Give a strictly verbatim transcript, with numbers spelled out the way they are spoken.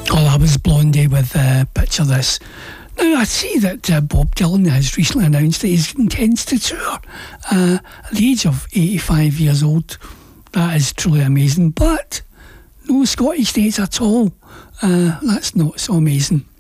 Oh, that was Blondie with uh, Picture This. Now, I see that uh, Bob Dylan has recently announced that he intends to tour uh, at the age of eighty-five years old. That is truly amazing, but no Scottish dates at all. Uh, that's not so amazing.